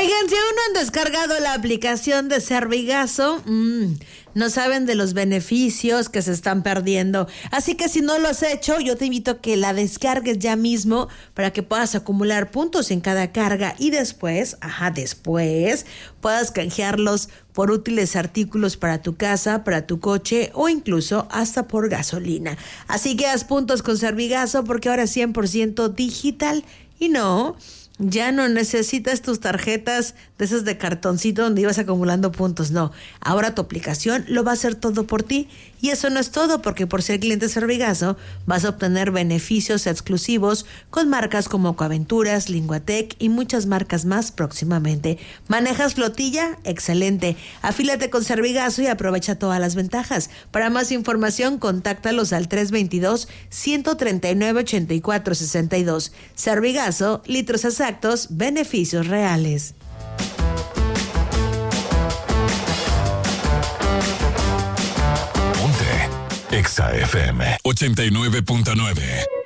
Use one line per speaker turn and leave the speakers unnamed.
Oigan, si aún no han descargado la aplicación de Servigazo, no saben de los beneficios que se están perdiendo. Así que si no lo has hecho, yo te invito a que la descargues ya mismo para que puedas acumular puntos en cada carga y después puedas canjearlos por útiles artículos para tu casa, para tu coche o incluso hasta por gasolina. Así que haz puntos con Servigazo porque ahora es 100% digital y ya no necesitas tus tarjetas de esas de cartoncito donde ibas acumulando puntos. No, ahora tu aplicación lo va a hacer todo por ti. Y eso no es todo, porque por ser cliente Servigazo vas a obtener beneficios exclusivos con marcas como Coaventuras, Linguatec y muchas marcas más próximamente. ¿Manejas flotilla? Excelente. Afílate con Servigazo y aprovecha todas las ventajas. Para más información, contáctalos al 322-139-8462. Servigazo, litros exactos, beneficios reales.
Exa FM 89.9.